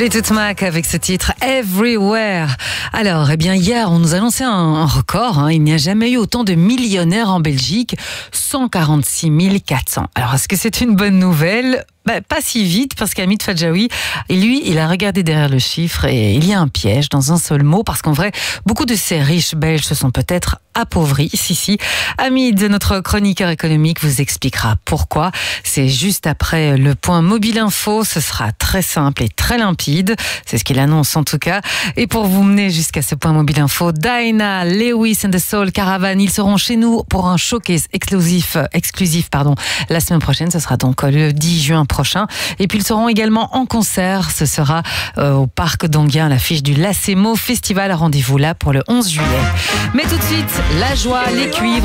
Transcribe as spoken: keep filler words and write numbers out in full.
Fleetwood Mac avec ce titre Everywhere. Alors, eh bien, hier, on nous a lancé un, un record. Hein. Il n'y a jamais eu autant de millionnaires en Belgique, cent quarante-six mille quatre cents. Alors, est-ce que c'est une bonne nouvelle ? Bah, pas si vite, parce qu'Hamid Fadjaoui, lui, il a regardé derrière le chiffre et il y a un piège dans un seul mot, parce qu'en vrai, beaucoup de ces riches belges se sont peut-être appauvris. Si, si. Hamid, notre chroniqueur économique, vous expliquera pourquoi. C'est juste après le point mobile info. Ce sera très simple et très limpide. C'est ce qu'il annonce en tout cas. Et pour vous mener jusqu'à ce point mobile info, Dinah, Lewis and the Soul Caravan, ils seront chez nous pour un showcase exclusif, exclusif pardon, la semaine prochaine. Ce sera donc le dix juin prochain. Et puis ils seront également en concert. Ce sera euh, au Parc d'Anguin, à l'affiche du Lacemo Festival. Rendez-vous là pour le onze juillet. Mais tout de suite, la joie, les cuivres.